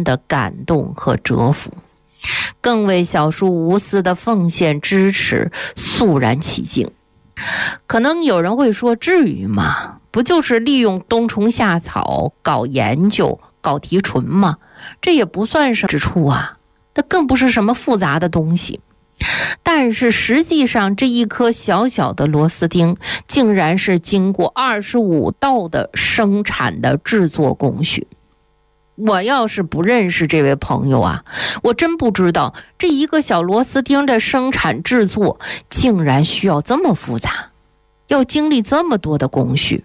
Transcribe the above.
的感动和折服，更为小叔无私的奉献支持肃然起敬。可能有人会说，至于吗？不就是利用冬虫夏草搞研究搞提纯吗？这也不算是之处啊，它更不是什么复杂的东西。但是实际上这一颗小小的螺丝钉竟然是经过25道的生产的制作工序。我要是不认识这位朋友啊，我真不知道这一个小螺丝钉的生产制作竟然需要这么复杂，要经历这么多的工序。